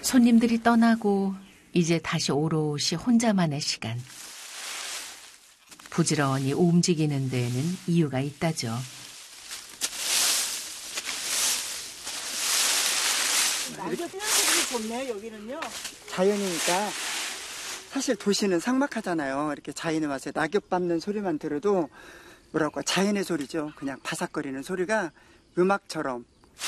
손님들이 떠나고 이제 다시 오롯이 혼자만의 시간. 부지런히 움직이는 데에는 이유가 있다죠. 낙엽 피는 소리 좋네, 여기는요. 자연이니까 사실 도시는 삭막하잖아요. 이렇게 자연에 와서 낙엽 밟는 소리만 들어도 뭐랄까 자연의 소리죠. 그냥 바삭거리는 소리가 음악처럼.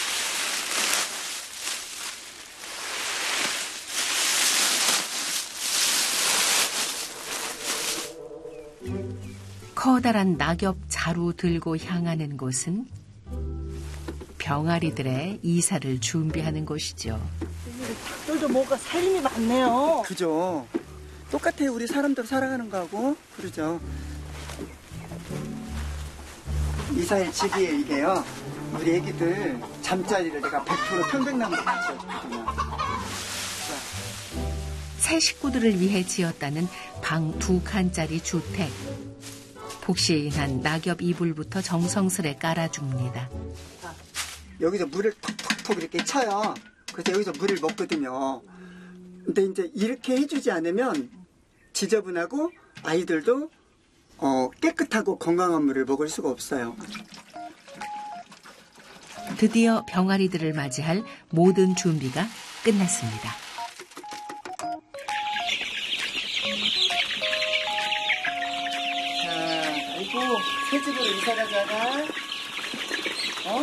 커다란 낙엽 자루 들고 향하는 곳은 병아리들의 이사를 준비하는 곳이죠. 닭들도 뭔가 살림이 많네요. 그죠. 똑같아요. 우리 사람들 살아가는 거하고. 그러죠. 이사일 직이에요, 이게요. 우리 애기들 잠자리를 내가 100% 편백나무로 맞춰줬거든요. 새 식구들을 위해 지었다는 방 2칸짜리 주택. 폭신한 낙엽 이불부터 정성스레 깔아줍니다. 여기서 물을 톡톡톡 이렇게 쳐요. 그래서 여기서 물을 먹거든요. 근데 이제 이렇게 해주지 않으면 지저분하고 아이들도 깨끗하고 건강한 물을 먹을 수가 없어요. 드디어 병아리들을 맞이할 모든 준비가 끝났습니다. 자, 아이고, 새 집으로 이사 가잖아.